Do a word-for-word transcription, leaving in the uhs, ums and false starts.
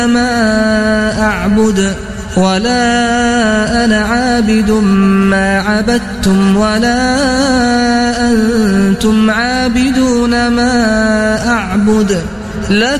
ما أعبد ولا أنا عابد ما عبدتم ولا أنتم عابدون ما أعبد لكم